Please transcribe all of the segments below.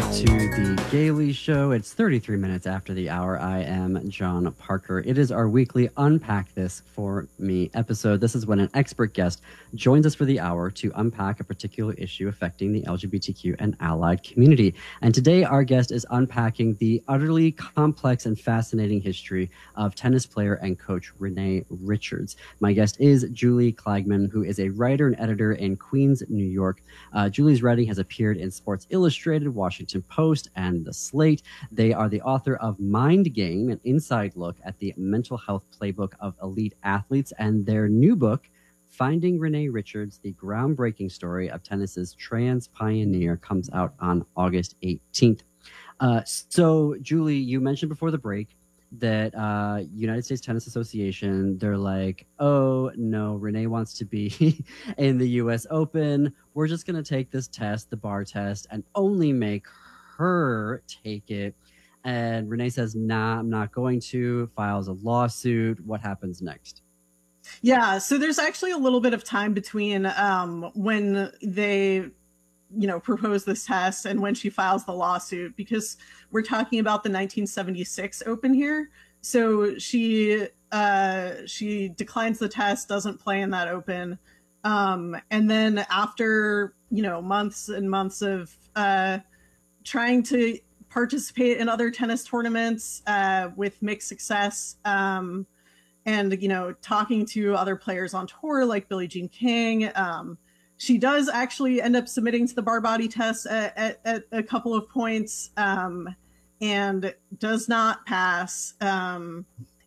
back to the Gailey Show. It's 33 minutes after the hour. I am John Parker. It is our weekly Unpack This For Me episode. This is when an expert guest joins us for the hour to unpack a particular issue affecting the LGBTQ and allied community. And today our guest is unpacking the utterly complex and fascinating history of tennis player and coach Renee Richards. My guest is Julie Kliegman, who is a writer and editor in Queens, New York. Julie's writing has appeared in Sports Illustrated, Washington Post, and The Slate. They are the author of Mind Game, an inside look at the mental health playbook of elite athletes, and their new book, Finding Renee Richards, the groundbreaking story of tennis's trans pioneer, comes out on August 18th. So, Julie, you mentioned before the break that United States Tennis Association, they're like, oh, no, Renee wants to be in the U.S. Open. We're just going to take this test, the bar test, and only make her take it. And Renee says, nah, I'm not going to, files a lawsuit. What happens next? Yeah, so there's actually a little bit of time between when they propose this test and when she files the lawsuit, because we're talking about the 1976 Open here. So she declines the test, doesn't play in that Open. And then after, months and months of trying to participate in other tennis tournaments with mixed success, and, talking to other players on tour like Billie Jean King, she does actually end up submitting to the bar body test at a couple of points, and does not pass. So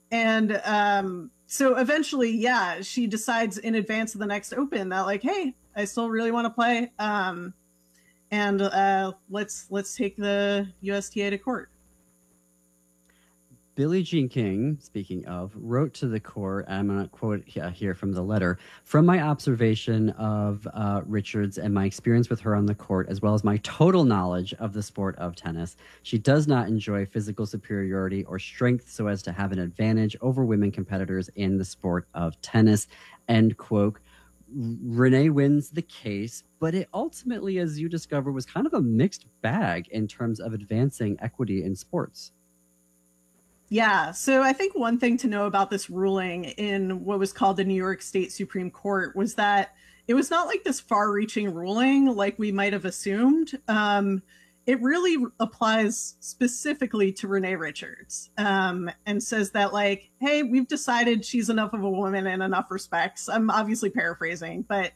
eventually, yeah, she decides in advance of the next Open that, like, hey, I still really want to play, and let's take the USTA to court. Billie Jean King, speaking of, wrote to the court, and I'm going to quote here from the letter, "From my observation of Richards and my experience with her on the court, as well as my total knowledge of the sport of tennis, she does not enjoy physical superiority or strength so as to have an advantage over women competitors in the sport of tennis." End quote. Renee wins the case, but it ultimately, as you discover, was kind of a mixed bag in terms of advancing equity in sports. Yeah, so I think one thing to know about this ruling in what was called the New York State Supreme Court was that it was not like this far-reaching ruling like we might have assumed. It really applies specifically to Renee Richards, and says that, like, hey, we've decided she's enough of a woman in enough respects. I'm obviously paraphrasing, but,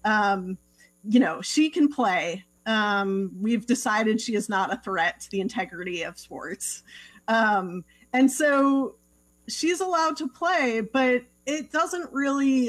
she can play. We've decided she is not a threat to the integrity of sports. And so she's allowed to play, but it doesn't really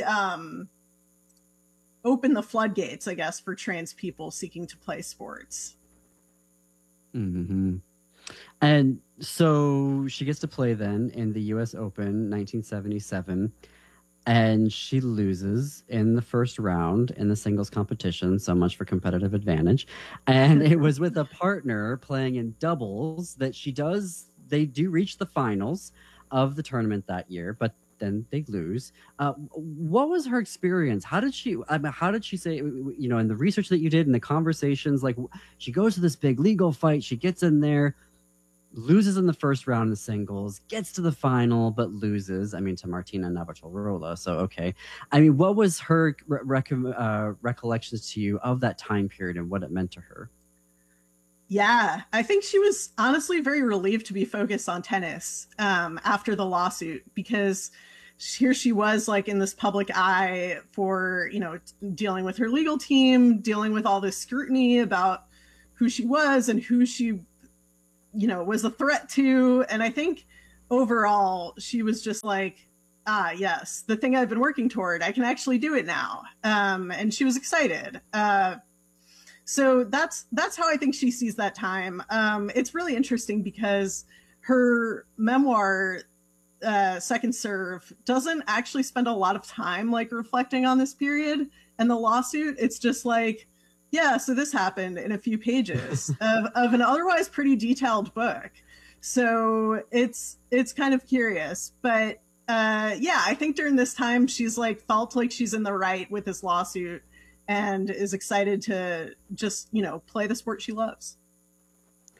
open the floodgates, I guess, for trans people seeking to play sports. Mm-hmm. And so she gets to play then in the U.S. Open 1977, and she loses in the first round in the singles competition. So much for competitive advantage. And it was with a partner playing in doubles that they do reach the finals of the tournament that year, but then they lose. What was her experience? How did she say, in the research that you did and the conversations, like, she goes to this big legal fight, she gets in there, loses in the first round of singles, gets to the final, but loses, to Martina Navratilova. So, okay. What was her recollections to you of that time period and what it meant to her? Yeah, I think she was honestly very relieved to be focused on tennis after the lawsuit, because here she was, like, in this public eye for, dealing with her legal team, dealing with all this scrutiny about who she was and who she, was a threat to. And I think overall she was just like, yes, the thing I've been working toward, I can actually do it now. And she was excited. So that's how I think she sees that time. It's really interesting because her memoir, Second Serve, doesn't actually spend a lot of time, like, reflecting on this period and the lawsuit. It's just like, yeah, so this happened in a few pages of an otherwise pretty detailed book. So it's kind of curious. But yeah, I think during this time she's, like, felt like she's in the right with this lawsuit and is excited to just, play the sport she loves.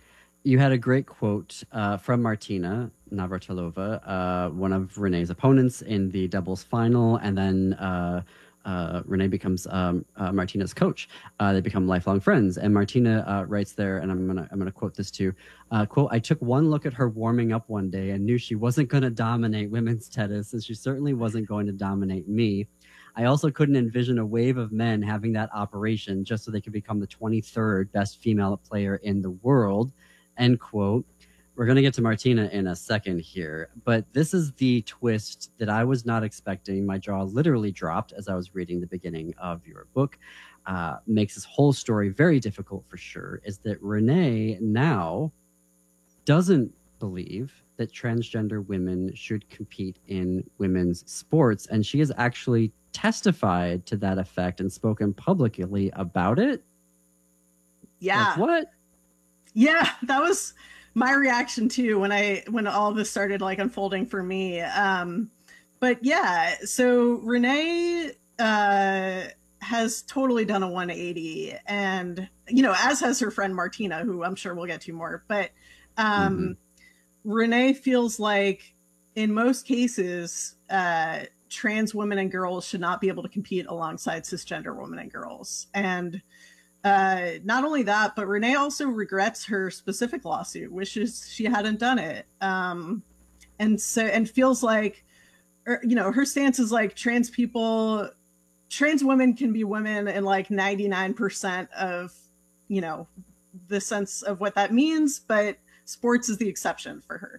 You had a great quote from Martina Navratilova, one of Renee's opponents in the doubles final, and then Renee becomes Martina's coach. They become lifelong friends, and Martina writes there, and I'm gonna quote this too. Quote: "I took one look at her warming up one day and knew she wasn't going to dominate women's tennis, and she certainly wasn't going to dominate me. I also couldn't envision a wave of men having that operation just so they could become the 23rd best female player in the world." End quote. We're going to get to Martina in a second here, but this is the twist that I was not expecting. My jaw literally dropped as I was reading the beginning of your book. Makes this whole story very difficult for sure, is that Renee now doesn't believe that transgender women should compete in women's sports, and she has actually testified to that effect and spoken publicly about it. Yeah. Like, what? Yeah, that was my reaction too when all this started like unfolding for me. But yeah, so Renee has totally done a 180, and as has her friend Martina, who I'm sure we'll get to more. But Renee feels like in most cases, trans women and girls should not be able to compete alongside cisgender women and girls. And not only that, but Renee also regrets her specific lawsuit, wishes she hadn't done it. And feels like, her stance is like trans women can be women in like 99% of, the sense of what that means, but sports is the exception for her.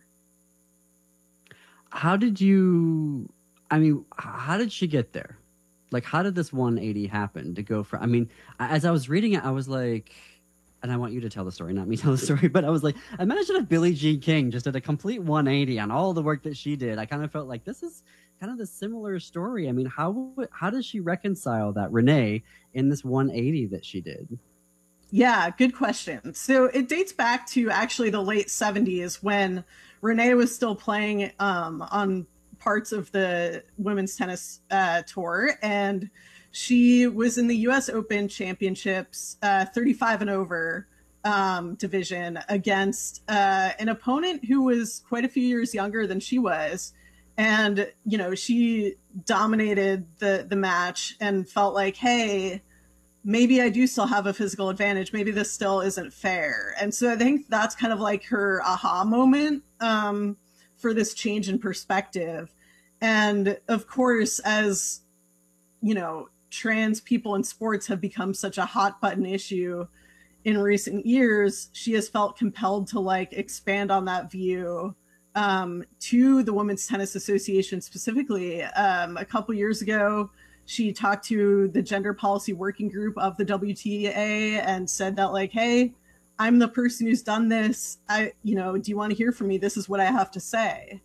How did she get there? Like, how did this 180 happen to go from, as I was reading it, I was like, and I want you to tell the story, not me tell the story, but I was like, imagine if Billie Jean King just did a complete 180 on all the work that she did. I kind of felt like this is kind of the similar story. How does she reconcile that, Renee, in this 180 that she did? Yeah, good question. So it dates back to actually the late 70s when Renee was still playing on parts of the women's tennis tour, and she was in the US Open Championships 35 and over division against an opponent who was quite a few years younger than she was. And she dominated the match and felt like, hey, maybe I do still have a physical advantage, maybe this still isn't fair. And so I think that's kind of like her aha moment for this change in perspective. And of course, as trans people in sports have become such a hot button issue in recent years, she has felt compelled to like expand on that view to the Women's Tennis Association specifically. A couple years ago, she talked to the gender policy working group of the WTA and said that like, hey, I'm the person who's done this. Do you want to hear from me? This is what I have to say.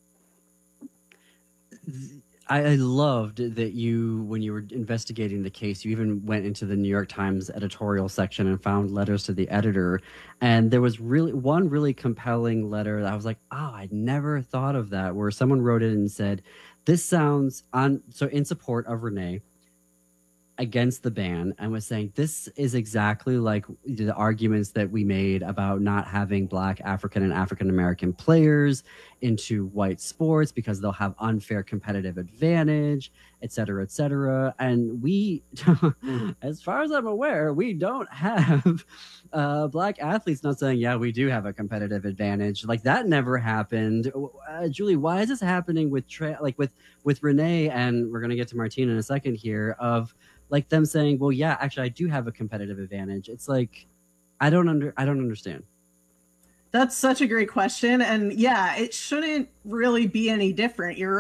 I loved that when you were investigating the case, you even went into the New York Times editorial section and found letters to the editor. And there was one really compelling letter that I was like, oh, I'd never thought of that, where someone wrote it and said, this sounds in support of Renee, against the ban, and was saying this is exactly like the arguments that we made about not having Black, African, and African American players into white sports because they'll have unfair competitive advantage, et cetera, et cetera. And we, as far as I'm aware, we don't have Black athletes not saying, yeah, we do have a competitive advantage. Like, that never happened. Julie, why is this happening with Renee? And we're going to get to Martina in a second here, of like them saying, well, yeah, actually I do have a competitive advantage. It's like, I don't understand. That's such a great question. And yeah, it shouldn't really be any different. You're